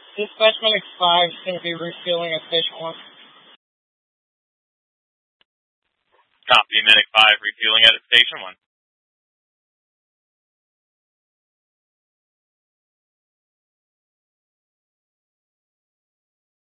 Dispatch Medic 5 is going to be refueling at Station 1. Copy, Medic 5 refueling at Station 1.